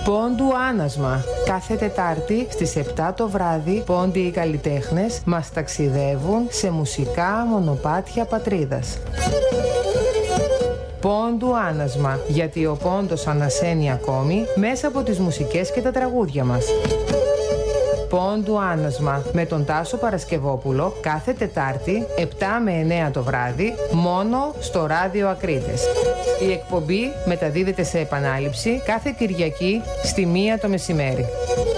Πόντου Άνασμα. Κάθε Τετάρτη στις 7 το βράδυ, πόντοι οι καλλιτέχνες μας ταξιδεύουν σε μουσικά μονοπάτια πατρίδας. Πόντου Άνασμα, γιατί ο πόντος ανασένει ακόμη μέσα από τις μουσικές και τα τραγούδια μας. Πόντου Άνασμα με τον Τάσο Παρασκευόπουλο κάθε Τετάρτη 7 με 9 το βράδυ μόνο στο Ράδιο Ακρίτες. Η εκπομπή μεταδίδεται σε επανάληψη κάθε Κυριακή στη 1 το μεσημέρι.